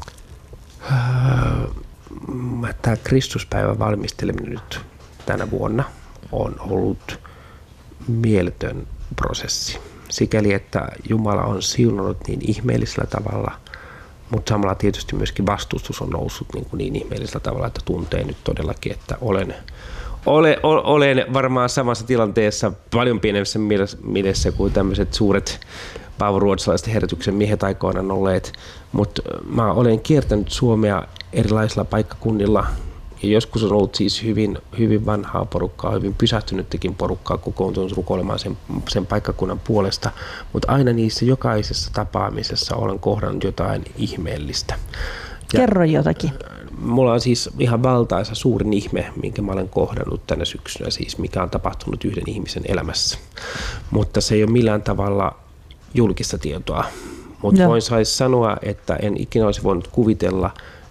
Tämä Kristuspäivän valmisteleminen nyt tänä vuonna on ollut mieletön prosessi. Sikäli, että Jumala on siunannut niin ihmeellisellä tavalla, mutta samalla tietysti myöskin vastustus on noussut niin ihmeellisellä tavalla, että tuntee nyt todellakin, että olen varmaan samassa tilanteessa paljon pienemmässä mielessä kuin tämmöiset suuret paavoruotsalaiset herätyksen miehet aikoinaan olleet, mutta mä olen kiertänyt Suomea erilaisilla paikkakunnilla ja joskus on ollut siis hyvin vanhaa porukkaa, hyvin pysähtynytkin porukkaa kokoontunut rukoilemaan sen paikkakunnan puolesta, mutta aina niissä jokaisessa tapaamisessa olen kohdannut jotain ihmeellistä. Kerro jotakin. Mulla on siis ihan valtaisa suurin ihme, minkä mä olen kohdannut tänä syksynä, siis mikä on tapahtunut yhden ihmisen elämässä. Mutta se ei ole millään tavalla julkista tietoa. Mutta voin sanoa, että en ikinä olisi voinut kuvitella,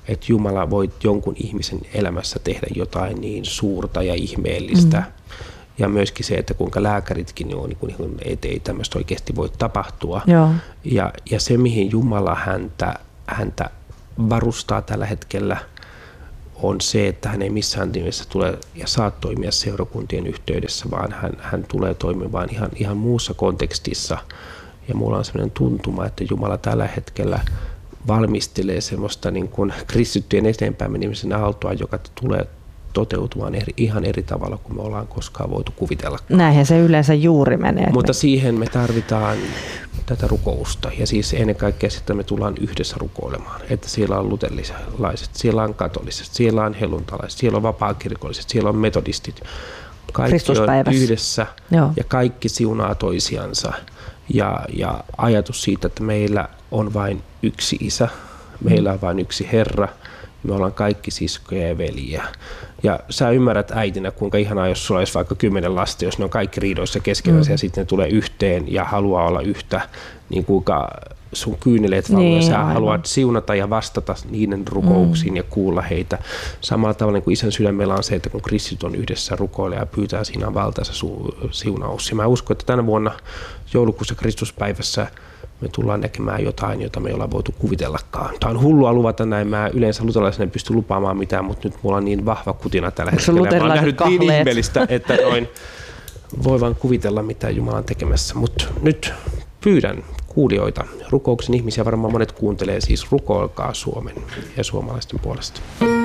että Jumala voi jonkun ihmisen elämässä tehdä jotain niin suurta ja ihmeellistä. Ja myöskin se, että kuinka lääkäritkin on, niin ei tämmöistä oikeasti voi tapahtua. Joo. Ja se, mihin Jumala häntä varustaa tällä hetkellä, on se, että hän ei missään nimessä tule ja saa toimia seurakuntien yhteydessä, vaan hän tulee toimimaan ihan muussa kontekstissa. Ja mulla on sellainen tuntuma, että Jumala tällä hetkellä valmistelee semmoista niin kuin kristittyjen eteenpäin menemisen aaltoa, joka tulee toteutumaan ihan eri tavalla kuin me ollaan koskaan voitu kuvitella. Näinhän se yleensä juuri menee. Mutta siihen me tarvitaan tätä rukousta ja siis ennen kaikkea sitten me tullaan yhdessä rukoilemaan, että siellä on luterilaiset, siellä on katoliset, siellä on helluntalaiset, siellä on vapaakirkolliset, siellä on metodistit. Kaikki on yhdessä. Joo. Ja kaikki siunaa toisiansa ja ajatus siitä, että meillä on vain yksi isä, meillä on vain yksi Herra, me ollaan kaikki siskoja ja veljiä. Ja sä ymmärrät äitinä, kuinka ihanaa, jos sulla olisi vaikka 10 lasta, jos ne on kaikki riidoissa keskenään ja sitten ne tulee yhteen ja haluaa olla yhtä, niin kuinka sun kyyneleet valuu ja sä haluat siunata ja vastata niiden rukouksiin ja kuulla heitä. Samalla tavalla niin kuin isän sydämellä on se, että kun kristit on yhdessä rukoilee ja pyytää, siinä on valtaisa siunaus. Ja mä uskon, että tänä vuonna joulukuussa Kristuspäivässä me tullaan näkemään jotain, jota me ei olla voitu kuvitellakaan. Tämä on hullua luvata näin. Mä yleensä luterilaisena en pysty lupaamaan mitään, mutta nyt mulla on niin vahva kutina tällä hetkellä. Mä oon nähnyt niin ihmeellistä, että voi vaan kuvitella, mitä Jumala on tekemässä. Mutta nyt pyydän kuulijoita, rukouksen ihmisiä varmaan monet kuuntelee, siis rukoilkaa Suomen ja suomalaisten puolesta.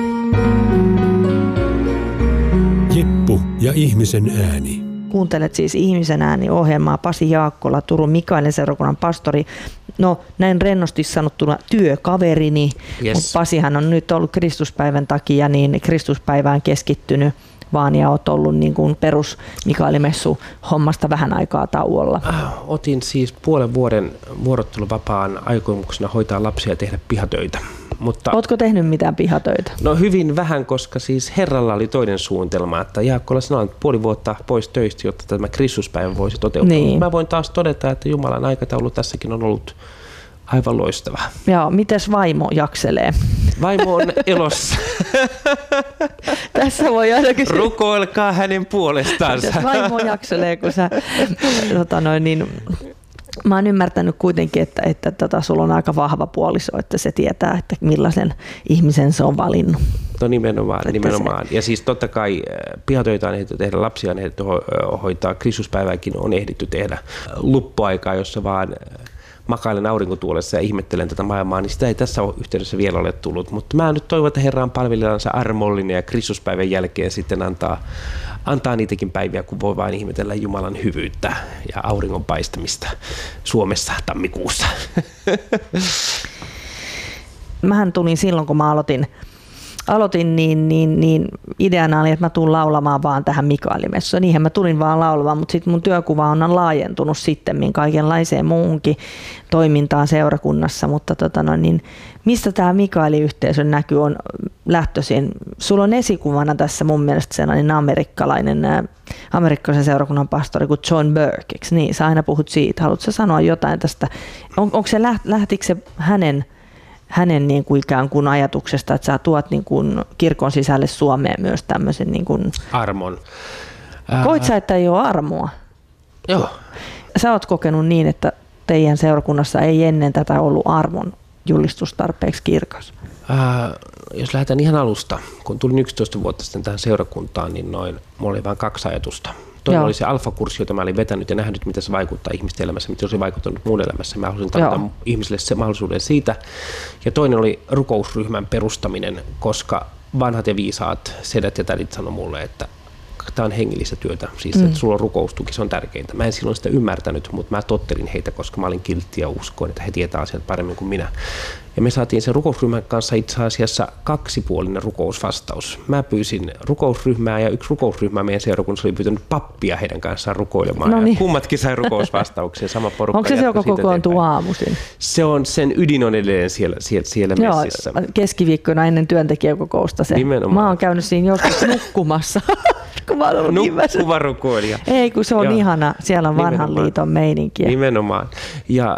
Jippu ja ihmisen ääni. Kuuntelet siis Ihmisen ääni-ohjelmaa. Pasi Jaakkola, Turun Mikaelin seurakunnan pastori. No näin rennosti sanottuna työkaverini, mutta Pasihan on nyt ollut Kristuspäivän takia niin Kristuspäivään keskittynyt vaan ja olet ollut niin kuin perus Mikaelimessu hommasta vähän aikaa tauolla. Otin siis puolen vuoden vuorotteluvapaan aikomuksena hoitaa lapsia ja tehdä pihatöitä. Mutta ootko tehnyt mitään pihatöitä? No hyvin vähän, koska siis Herralla oli toinen suunnitelma, että Jaakkola sinä olet puoli vuotta pois töistä, jotta tämä Kristuspäivä voisi toteutua. Niin. Mä voin taas todeta, että Jumalan aikataulu tässäkin on ollut aivan loistava. Joo, mites vaimo jakselee? Vaimo on elossa. Tässä voi aina kysyä. Rukoilkaa hänen puolestaansa. Mites vaimo jakselee, kun sä mä oon ymmärtänyt kuitenkin, että sulla on aika vahva puoliso, että se tietää, että millaisen ihmisen se on valinnut. No nimenomaan. Ja siis totta kai pihatöitä on ehditty tehdä, lapsia on ehditty hoitaa, Kristuspäivääkin on ehditty tehdä luppuaikaa, jossa vaan makailen aurinkotuolessa ja ihmettelen tätä maailmaa, niin sitä ei tässä yhteydessä vielä ole tullut. Mutta mä nyt toivon, että Herra on palvelijansa armollinen ja Kristuspäivän jälkeen sitten antaa niitäkin päiviä, kun voi vain ihmetellä Jumalan hyvyyttä ja auringon paistamista Suomessa tammikuussa. Mähän tulin silloin, kun mä aloitin niin ideana oli, että mä tulen laulamaan vaan tähän Mikaelimessuun. Niinhän mä tulin vaan laulamaan, mutta sitten mun työkuva on laajentunut sittemmin kaikenlaiseen muuhunkin toimintaan seurakunnassa. Mutta mistä tämä Mikaeli-yhteisön näky on lähtöisin? Sulla on esikuvana tässä mun mielestä sellainen amerikkalaisen seurakunnan pastori kuin John Burke, eikö niin? Sä aina puhut siitä. Haluatko sanoa jotain tästä? Onko se lähtikö se hänen niin kuin ikään kuin ajatuksesta, että sä tuot niin kuin kirkon sisälle Suomeen myös tämmöisen niin kuin armon. Koit sä, että ei ole armoa? Joo. Sä oot kokenut niin, että teidän seurakunnassa ei ennen tätä ollut armon julistus tarpeeksi kirkas? Jos lähdetään ihan alusta, kun tulin 11 vuotta sitten tähän seurakuntaan, niin mulla oli vain 2 ajatusta. Toinen oli se alfakurssi, jota mä olin vetänyt ja nähnyt, mitä se vaikuttaa ihmisten elämässä, miten se on vaikuttanut mun elämässä. Mä halusin tarjota ihmisille se mahdollisuuden siitä. Ja toinen oli rukousryhmän perustaminen, koska vanhat ja viisaat sedät ja tädit sanoi mulle, että tämä on hengellistä työtä, siis että sulla on rukoustuki, se on tärkeintä. Mä en silloin sitä ymmärtänyt, mutta mä tottelin heitä, koska mä olin kiltti ja uskoin, että he tietää asiat paremmin kuin minä. Ja me saatiin sen rukousryhmän kanssa itse asiassa 2-puolinen rukousvastaus. Mä pyysin rukousryhmää ja yksi rukousryhmä meidän seurakunnassa oli pyytänyt pappia heidän kanssaan rukoilemaan. No niin. Ja kummatkin sai rukousvastauksia, sama porukka. Onko se joka kokoontuu aamuisin? Sen ydin on edelleen siellä messissä. Joo, keskiviikkona ennen työntekijäkokousta se. Nimenomaan. Mä oon käynyt siinä joskus nukkumassa. Nukkuva rukoilija. Ei, kun se on ihana. Siellä on vanhan liiton meininkiä. Nimenomaan. Ja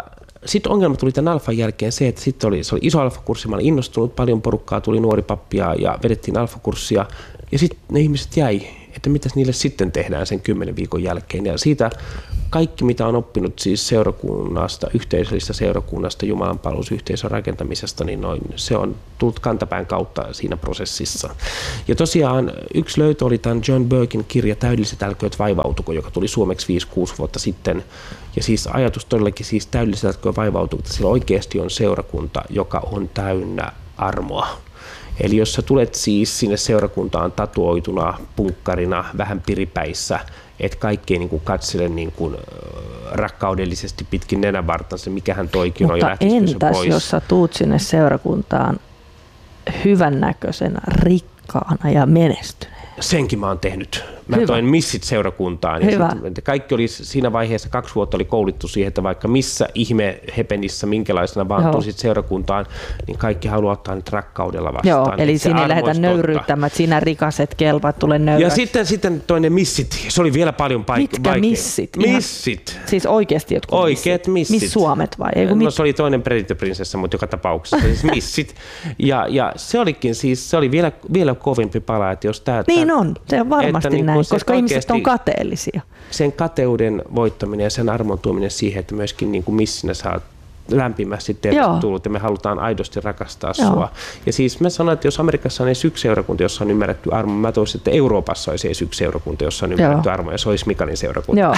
sitten ongelma tuli tämän alfan jälkeen se, että sitten se oli iso alfakurssi, mä olin innostunut, paljon porukkaa, tuli nuori pappia ja vedettiin alfakurssia. Ja sitten ne ihmiset jäi, että mitäs niille sitten tehdään sen 10 viikon jälkeen. Ja siitä kaikki, mitä on oppinut siis seurakunnasta, yhteisöllisestä seurakunnasta, jumalanpalvelusyhteisön rakentamisesta, niin se on tullut kantapään kautta siinä prosessissa. Ja tosiaan yksi löytö oli tämän John Burkin kirja Täydelliset älkööt vaivautuko, joka tuli suomeksi 5-6 vuotta sitten. Ja siis ajatus todellakin siis täydelliset älkööt vaivautuko, että sillä oikeasti on seurakunta, joka on täynnä armoa. Eli jos sä tulet siis sinne seurakuntaan tatuoituna, punkkarina, vähän piripäissä, et kaikki ei niin kuin katsele niin kuin rakkaudellisesti pitkin nenänvartansa, mikähän toikin on. Mutta entäs jos sä tuut sinne seurakuntaan hyvännäköisenä, rikkaana ja menestyneenä? Senkin mä oon tehnyt. Mä toin missit seurakuntaan. Ja kaikki oli siinä vaiheessa 2 vuotta oli koulittu siihen, että vaikka missä ihme hepenissä, minkälaisena vaan tulisit seurakuntaan, niin kaikki haluaa ottaa nyt rakkaudella vastaan. Joo, eli siinä ei lähdetä nöyryyttämään, että sinä rikaset kelpat, tule nöyräksi. Ja sitten toinen missit, se oli vielä paljon Mitkä missit? Missit. Siis oikeasti jotkut oikeat missit. Miss Suomet vai? No se oli toinen Predator-prinsessa, mutta joka tapauksessa siis missit. Ja se olikin siis, se oli vielä kovempi pala, että jos tämä... Niin on, se on varmasti näin. Koska ihmiset on kateellisia. Sen kateuden voittaminen ja sen armon tuominen siihen, että myöskin niin kuin missinä saat lämpimästi tervetullut ja me halutaan aidosti rakastaa sua. Ja siis mä sanoin, että jos Amerikassa on edes yksi seurakunta, jossa on ymmärretty armo, mä toivoisin, että Euroopassa olisi edes yksi seurakunta, jossa on ymmärretty armo ja se olisi Mikaelin seurakunta. Joo.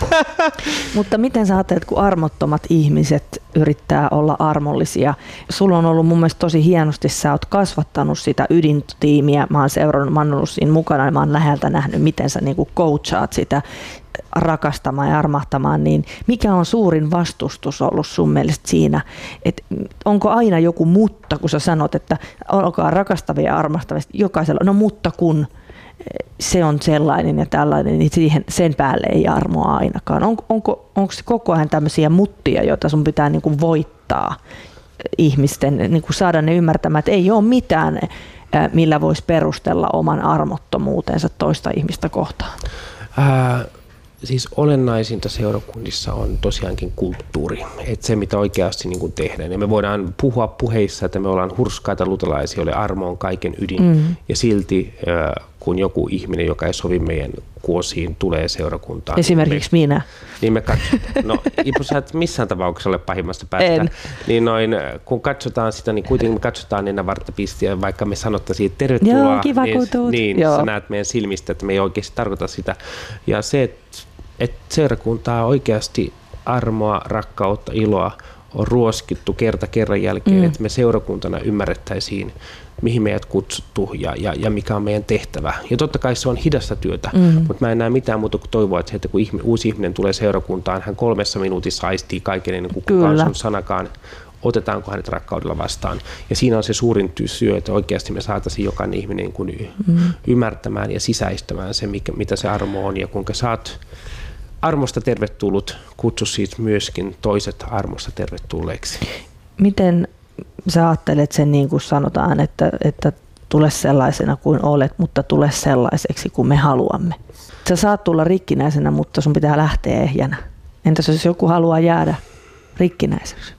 Mutta miten sä ajattelet, kun armottomat ihmiset yrittää olla armollisia? Sulla on ollut mun mielestä tosi hienosti, sä oot kasvattanut sitä ydintiimiä, mä oon seurannut, mä oon ollut siinä mukana ja mä oon läheltä nähnyt, miten sä niinku coachaat sitä rakastamaan ja armahtamaan, niin mikä on suurin vastustus ollut sun mielestä siinä, että onko aina joku mutta, kun sä sanot, että olkaa rakastavia ja armastavia, jokaisella, no mutta kun se on sellainen ja tällainen, niin sen päälle ei armoa ainakaan. Onko se koko ajan tämmöisiä muttia, joita sun pitää niin kuin voittaa ihmisten, niin kuin saada ne ymmärtämään, että ei ole mitään, millä voisi perustella oman armottomuutensa toista ihmistä kohtaan? Siis olennaisinta seurakunnissa on tosiaankin kulttuuri, että se mitä oikeasti niin kuin tehdään. Ja me voidaan puhua puheissa, että me ollaan hurskaita luterilaisia, joille armo on kaiken ydin. Ja silti kun joku ihminen, joka ei sovi meidän kuosiin, tulee seurakuntaan. Esimerkiksi minä. Niin me katsotaan. No Ipo, sä et missään tapauksessa ole pahimmasta päästä. Niin kun katsotaan sitä, niin kuitenkin me katsotaan nenänvarttapistiä, vaikka me sanottaisiin tervetuloa. Joo, kiva kun tuut. Niin, sä näet meidän silmistä, että me ei oikeasti tarkoita sitä. Ja se, että seurakuntaa oikeasti armoa, rakkautta, iloa on ruoskittu kerta kerran jälkeen, että me seurakuntana ymmärrettäisiin, mihin meidät kutsuttu ja mikä on meidän tehtävä. Ja totta kai se on hidasta työtä, mutta mä en näe mitään muuta kuin toivoa, että kun uusi ihminen tulee seurakuntaan, hän 3 minuutissa aistii kaiken ennen kuin kukaan sun sanakaan, otetaanko hänet rakkaudella vastaan. Ja siinä on se suurin syy, että oikeasti me saataisiin jokainen ihminen ymmärtämään ja sisäistämään se, mitä se armo on ja kuinka saat armosta tervetullut, kutsu siis myöskin toiset armosta tervetulleeksi. Miten sä ajattelet sen, niin kuin sanotaan, että tule sellaisena kuin olet, mutta tule sellaiseksi kuin me haluamme? Sä saat tulla rikkinäisenä, mutta sun pitää lähteä ehjänä. Entäs jos joku haluaa jäädä rikkinäiseksi?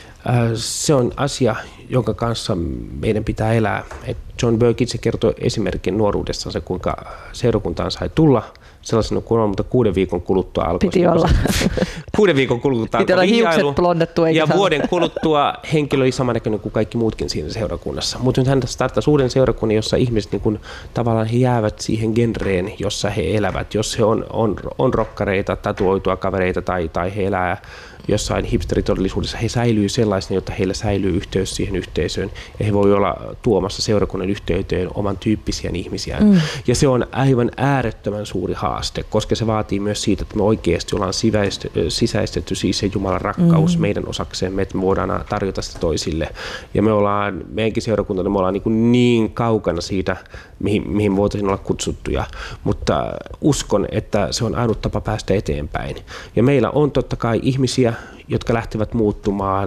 Se on asia, jonka kanssa meidän pitää elää. John Burke itse kertoi esimerkin nuoruudessansa, kuinka seurakuntaan sai tulla sellaisena kuin on, mutta 6 viikon kuluttua alkoi. Piti olla. 6 viikon kuluttua alkoi hiukset blondettu, ja vuoden kuluttua henkilö oli samannäköinen kuin kaikki muutkin siinä seurakunnassa. Mutta nyt hän starttasi uuden seurakunnan, jossa ihmiset niin kun, tavallaan he jäävät siihen genreen, jossa he elävät. Jos he on rokkareita, tatuoitua kavereita tai he elää jossain hipsteritodellisuudessa, he säilyy sellaisena, jotta heillä säilyy yhteys siihen yhteisöön ja he voi olla tuomassa seurakunnan yhteyteen oman tyyppisiä ihmisiä. Ja se on aivan äärettömän suuri haaste, koska se vaatii myös siitä, että me oikeasti ollaan sisäistetty siis se Jumalan rakkaus meidän osaksemme, että me voidaan tarjota sitä toisille. Ja meidänkin seurakuntana me ollaan niin kaukana siitä, mihin voitaisiin olla kutsuttuja, mutta uskon, että se on ainut tapa päästä eteenpäin. Ja meillä on totta kai ihmisiä, jotka lähtevät muuttumaan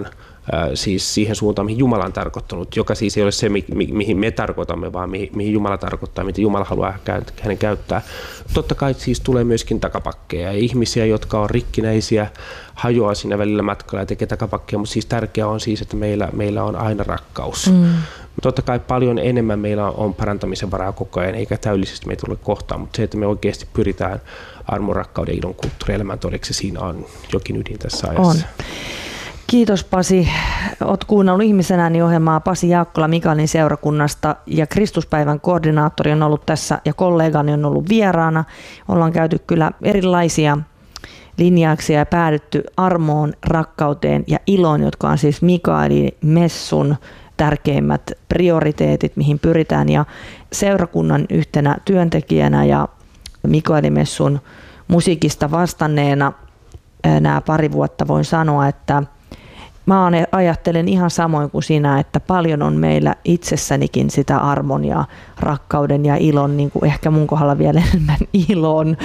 siis siihen suuntaan, mihin Jumala on tarkoittanut, joka siis ei ole se, mihin me tarkoitamme, vaan mihin Jumala tarkoittaa, mitä Jumala haluaa hänen käyttää. Totta kai siis tulee myöskin takapakkeja ja ihmisiä, jotka on rikkinäisiä, hajoaa siinä välillä matkalla ja tekee takapakkeja, mutta siis tärkeää on siis, että meillä on aina rakkaus. Totta kai paljon enemmän meillä on parantamisen varaa koko ajan, eikä täydellisesti me ei tule kohtaan, mutta se, että me oikeasti pyritään armon, rakkauden, ilon, kulttuuri, elämän todeksi, siinä on jokin ydin tässä ajassa. On. Kiitos Pasi. Olet kuunnellut Ihmisen ääni -ohjelmaa Pasi Jaakkola Mikaelin seurakunnasta ja Kristuspäivän koordinaattori on ollut tässä ja kollegani on ollut vieraana. Ollaan käyty kyllä erilaisia linjauksia ja päädytty armoon, rakkauteen ja iloon, jotka on siis Mikaelin messun tärkeimmät prioriteetit, mihin pyritään. Ja seurakunnan yhtenä työntekijänä ja Mikaelin messun musiikista vastanneena nämä pari vuotta voin sanoa, että mä ajattelen ihan samoin kuin sinä, että paljon on meillä itsessänikin sitä armon ja rakkauden ja ilon, niin kuin ehkä mun kohdalla vielä enemmän ilon.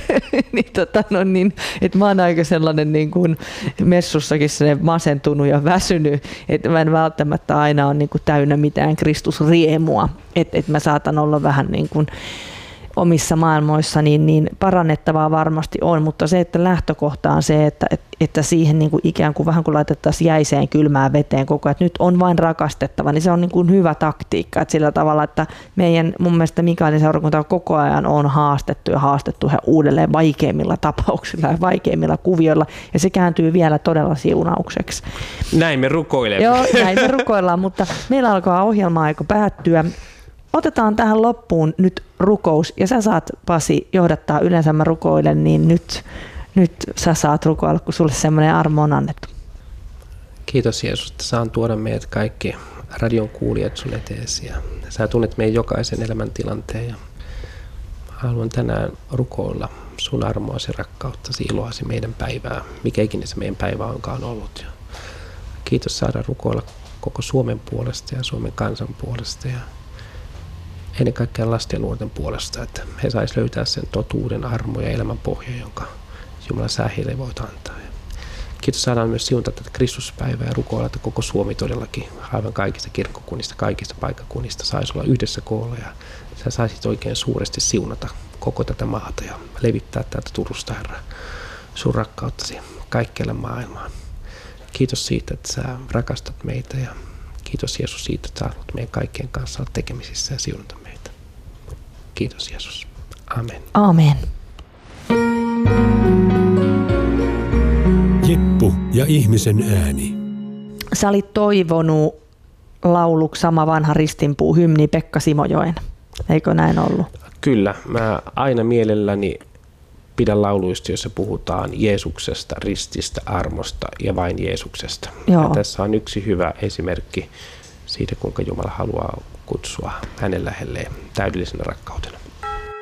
Että mä oon aika sellainen niin kuin messussakin masentunut ja väsynyt, että mä en välttämättä aina ole niin kuin täynnä mitään Kristusriemua, että mä saatan olla vähän niin kuin omissa maailmoissa, niin parannettavaa varmasti on, mutta se, että lähtökohta on se, että siihen niin kuin ikään kuin vähän kuin laitettaisiin jäiseen kylmään veteen koko ajan, että nyt on vain rakastettava, niin se on niin kuin hyvä taktiikka, että sillä tavalla, että mun mielestä Mikaelin seurakunta koko ajan on haastettu yhä uudelleen vaikeimmilla tapauksilla ja vaikeimmilla kuvioilla, ja se kääntyy vielä todella siunaukseksi. Näin me rukoilemme. Joo, näin me rukoillaan, mutta meillä alkaa ohjelma-aika päättyä. Otetaan tähän loppuun nyt rukous, ja sä saat, Pasi, johdattaa, yleensä mä rukoilen, niin nyt sä saat rukoilla, kun sulle semmoinen armo on annettu. Kiitos Jeesus, että saan tuoda meidät kaikki radion kuulijat sun eteesi, ja sä tunnet meidän jokaisen elämäntilanteen, ja haluan tänään rukoilla sun armoasi, rakkauttasi, iloasi meidän päivää, mikä ikinä se meidän päivä onkaan ollut. Ja kiitos saada rukoilla koko Suomen puolesta ja Suomen kansan puolesta, ja ennen kaikkea lasten ja nuorten puolesta, että he saisivat löytää sen totuuden, armo ja elämän pohja, jonka Jumala sä heille voit antaa. Kiitos, saadaan myös siunata tätä Kristuspäivää ja rukoilla, että koko Suomi todellakin aivan kaikista kirkkokunnista, kaikista paikkakunnista saisi olla yhdessä koolla ja sä saisit oikein suuresti siunata koko tätä maata ja levittää täältä Turusta, Herra, sun rakkauttasi kaikkialle maailmaan. Kiitos siitä, että sä rakastat meitä ja kiitos Jeesus siitä, että sä haluat meidän kaikkien kanssa olla tekemisissä ja siunata meitä. Kiitos Jeesus. Amen. Amen. Jippu ja ihmisen ääni. Sä olit toivonut lauluksi Sama vanha ristinpuu -hymni Pekka Simojoen. Eikö näin ollut? Kyllä. Mä aina mielelläni pidän lauluista, joissa puhutaan Jeesuksesta, rististä, armosta ja vain Jeesuksesta. Ja tässä on yksi hyvä esimerkki siitä, kuinka Jumala haluaa kutsua hänen lähelleen täydellisenä rakkautena.